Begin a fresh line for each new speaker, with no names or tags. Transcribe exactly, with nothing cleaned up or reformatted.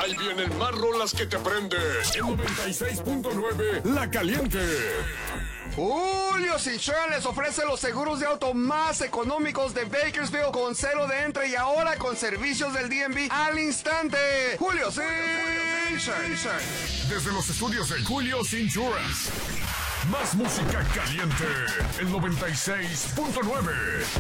Ahí vienen más rolas que te prenden. En noventa y seis punto nueve, La Caliente.
Julio Cintura les ofrece los seguros de auto más económicos de Bakersfield con cero de entrada y ahora con servicios del D M V al instante. Julio Cintura.
Desde los estudios de Julio Cintura. Más música caliente. El noventa y seis punto nueve.